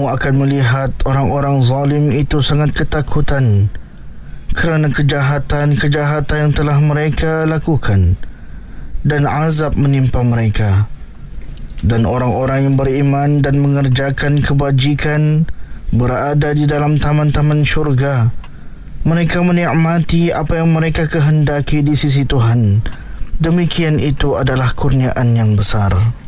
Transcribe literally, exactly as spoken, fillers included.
kamu akan melihat orang-orang zalim itu sangat ketakutan kerana kejahatan-kejahatan yang telah mereka lakukan, dan azab menimpa mereka. Dan orang-orang yang beriman dan mengerjakan kebajikan berada di dalam taman-taman syurga. Mereka menikmati apa yang mereka kehendaki di sisi Tuhan. Demikian itu adalah kurniaan yang besar.